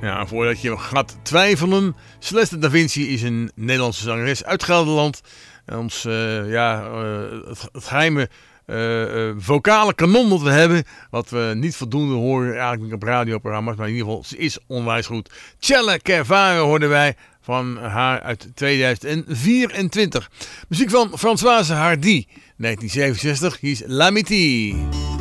Ja, voordat je gaat twijfelen, Celeste Da Vinci is een Nederlandse zangeres uit Gelderland. Het geheime vocale kanon dat we hebben, wat we niet voldoende horen eigenlijk op radioprogramma's, maar in ieder geval, ze is onwijs goed. Celle Kervare hoorden wij van haar uit 2024. Muziek van Françoise Hardy, 1967, hier is L'Amitié.